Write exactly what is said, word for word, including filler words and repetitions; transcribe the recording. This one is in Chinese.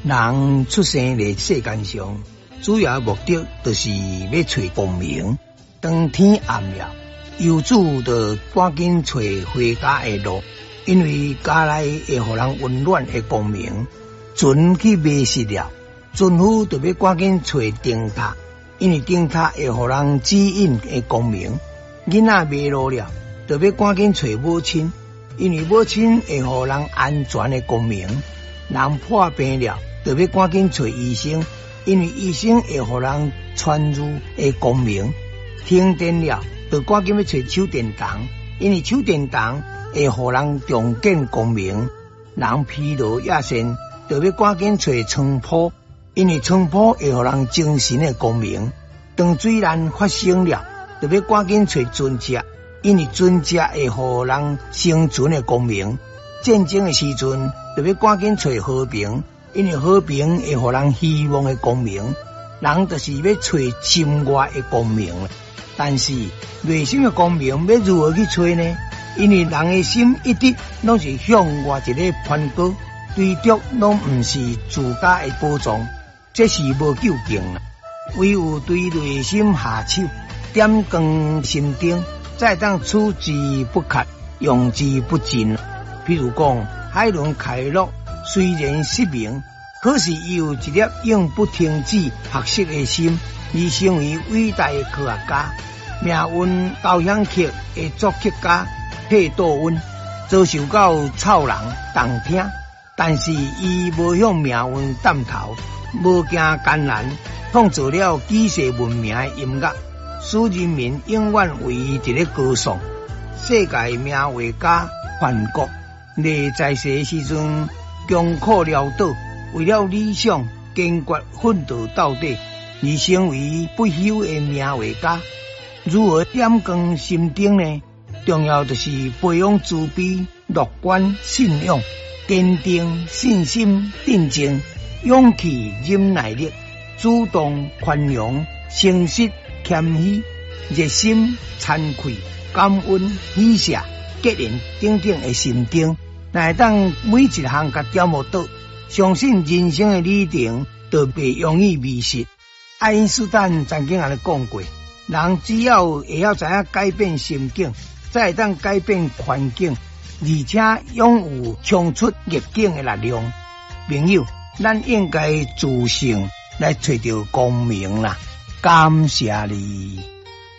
人出生在世间上，主要目的就是要找光明。当天暗了，游子就赶紧找回家的路，因为家内会互人温暖的光明。船去迷失了，船夫就要赶紧找灯塔，因为灯塔会互人指引的光明。囡仔迷路了，就要赶紧找母亲，因为母亲会互人安全的光明。人破病了，就要赶紧找医生，因为医生会互人传入的光明。停电了，就赶紧要找手电筒，因为手电筒会互人重见光明。人疲劳野线，就要赶紧找床铺，因为床铺会互人精神的光明。当水难发生了，就要赶紧找船只，因为船只会互人生存的光明。战争的时阵，就要赶紧找和平，因为和平会互人希望的光明。人就是要找心外的光明，但是内心的光明要如何去找呢？因为人的心一直拢是向外一个攀高，追逐拢唔是自家的宝藏，这是无究竟啦。唯有对内心下手，点光心灯，再当处之不竭，用之不尽。譬如讲，海伦凯洛虽然失明，可是伊有一粒永不停止学习的心，而成为伟大的科学家。命运交响曲的作曲家佩多温遭受到臭人动听，但是伊无向命运担头，无惊艰难，创造了举世闻名的音乐，使人民永远为伊一个歌颂。世界名画家梵谷，历在世的时阵穷苦潦倒，为了理想坚决奋斗到底，而成为不朽的名画家。如何点光心灯呢？重要就是培养慈悲、乐观、信仰、坚定、信心、定静、勇气、忍耐力、主动、宽容、诚实、谦虚、热心、惭愧、感恩、喜舍、结缘等等的心灯，来当每一项甲点无倒，相信人生的旅程就袂容易迷失。爱因斯坦曾经安尼讲过，人只要会晓知影改变心境，才会当改变环境，而且拥有冲出逆境的力量。朋友，咱应该自信来找到光明啦！感谢你。